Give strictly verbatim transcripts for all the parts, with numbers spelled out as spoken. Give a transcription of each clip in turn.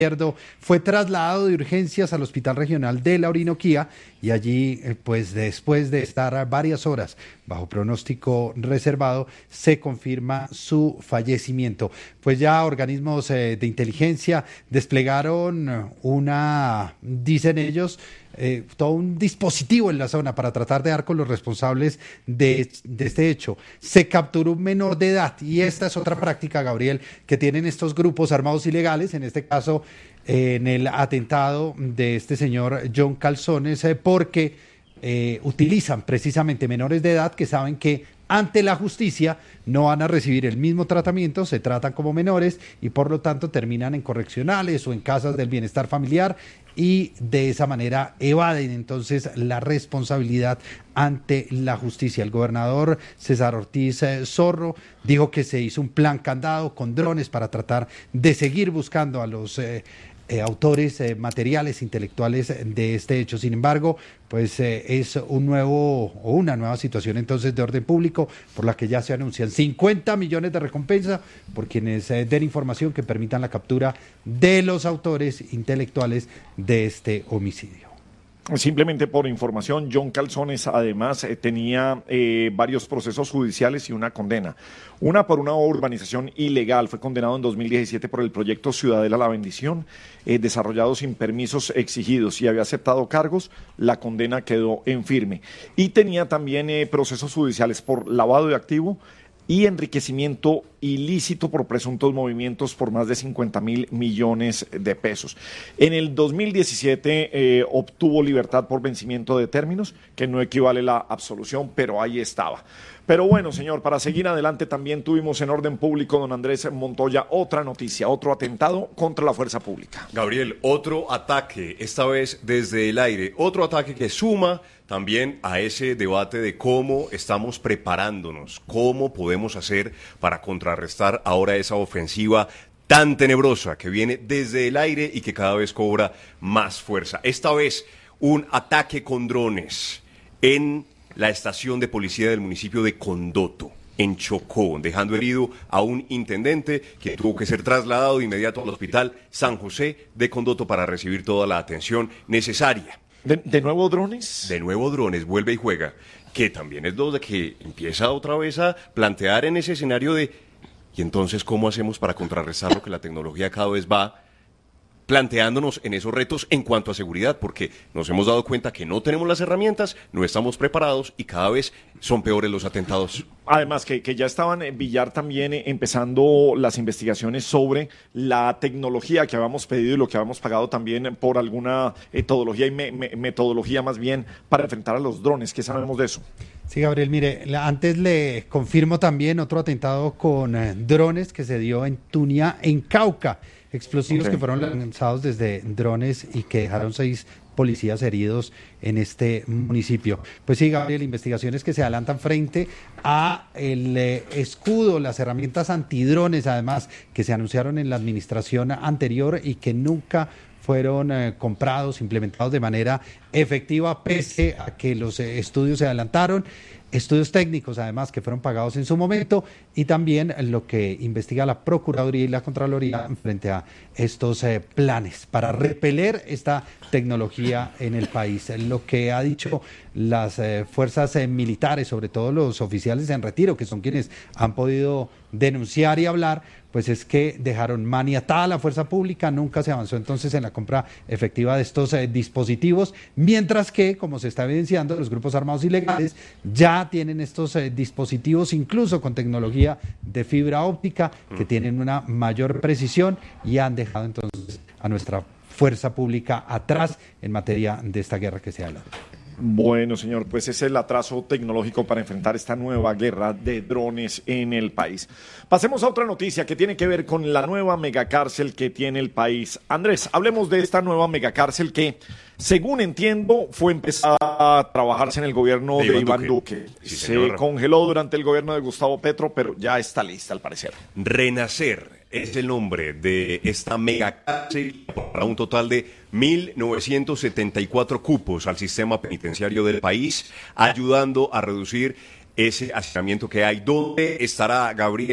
Izquierdo fue trasladado de urgencias al Hospital Regional de la Orinoquía y allí, eh, pues después de estar varias horas bajo pronóstico reservado, se confirma su fallecimiento. Pues ya organismos eh, de inteligencia desplegaron una, dicen ellos, Eh, todo un dispositivo en la zona para tratar de dar con los responsables de, de este hecho. Se capturó un menor de edad y esta es otra práctica, Gabriel, que tienen estos grupos armados ilegales, en este caso eh, en el atentado de este señor John Calzones, eh, porque eh, utilizan precisamente menores de edad que saben que ante la justicia no van a recibir el mismo tratamiento, se tratan como menores y por lo tanto terminan en correccionales o en casas del bienestar familiar y de esa manera evaden entonces la responsabilidad ante la justicia. El gobernador César Ortiz eh, Zorro dijo que se hizo un plan candado con drones para tratar de seguir buscando a los eh, Eh, autores eh, materiales, intelectuales de este hecho. Sin embargo, pues eh, es un nuevo o una nueva situación entonces de orden público por la que ya se anuncian cincuenta millones de recompensa por quienes eh, den información que permitan la captura de los autores intelectuales de este homicidio. Simplemente por información, John Calzones además eh, tenía eh, varios procesos judiciales y una condena. Una por una urbanización ilegal, fue condenado en dos mil diecisiete por el proyecto Ciudadela La Bendición, eh, desarrollado sin permisos exigidos y había aceptado cargos, la condena quedó en firme. Y tenía también eh, procesos judiciales por lavado de activo y enriquecimiento ilícito por presuntos movimientos por más de cincuenta mil millones de pesos. En el dos mil diecisiete eh, obtuvo libertad por vencimiento de términos, que no equivale a la absolución, pero ahí estaba. Pero bueno, señor, para seguir adelante también tuvimos en orden público, don Andrés Montoya, otra noticia, otro atentado contra la fuerza pública. Gabriel, otro ataque, esta vez desde el aire, otro ataque que suma también a ese debate de cómo estamos preparándonos, cómo podemos hacer para contrarrestar ahora esa ofensiva tan tenebrosa que viene desde el aire y que cada vez cobra más fuerza. Esta vez un ataque con drones en la estación de policía del municipio de Condoto, en Chocó, dejando herido a un intendente que tuvo que ser trasladado de inmediato al hospital San José de Condoto para recibir toda la atención necesaria. ¿De, de nuevo drones? De nuevo drones, vuelve y juega, que también es lo de que empieza otra vez a plantear en ese escenario de, ¿y entonces cómo hacemos para contrarrestar lo que la tecnología cada vez va planteándonos en esos retos en cuanto a seguridad? Porque nos hemos dado cuenta que no tenemos las herramientas, no estamos preparados y cada vez son peores los atentados. Además que, que ya estaban en Villar también eh, empezando las investigaciones sobre la tecnología que habíamos pedido y lo que habíamos pagado también por alguna metodología y me, me, metodología más bien para enfrentar a los drones. ¿Qué sabemos de eso? Sí, Gabriel, mire, antes le confirmo también otro atentado con eh, drones que se dio en Tunia, en Cauca. Explosivos okay. que fueron lanzados desde drones y que dejaron seis policías heridos en este municipio. Pues sí, Gabriel, investigaciones que se adelantan frente a el eh, escudo, las herramientas antidrones, además, que se anunciaron en la administración anterior y que nunca fueron eh, comprados, implementados de manera efectiva, pese a que los eh, estudios se adelantaron. Estudios técnicos, además, que fueron pagados en su momento, y también lo que investiga la Procuraduría y la Contraloría frente a estos eh, planes para repeler esta tecnología en el país. Lo que ha dicho las eh, fuerzas eh, militares, sobre todo los oficiales en retiro, que son quienes han podido denunciar y hablar, pues es que dejaron maniatada la fuerza pública, nunca se avanzó entonces en la compra efectiva de estos eh, dispositivos, mientras que, como se está evidenciando, los grupos armados ilegales ya tienen estos eh, dispositivos, incluso con tecnología de fibra óptica, que tienen una mayor precisión y han dejado entonces a nuestra fuerza pública atrás en materia de esta guerra que se habla. Bueno, señor, pues es el atraso tecnológico para enfrentar esta nueva guerra de drones en el país. Pasemos a otra noticia que tiene que ver con la nueva megacárcel que tiene el país. Andrés, hablemos de esta nueva megacárcel que, según entiendo, fue empezada a trabajarse en el gobierno de, de Iván, Iván Duque. Duque. Sí, Se señor. congeló durante el gobierno de Gustavo Petro, pero ya está lista al parecer. Renacer es el nombre de esta megacárcel para un total de mil novecientos setenta y cuatro cupos al sistema penitenciario del país, ayudando a reducir ese hacinamiento que hay. ¿Dónde estará, Gabriel,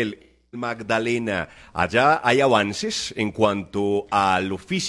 Magdalena. Allá hay avances en cuanto a lo físico.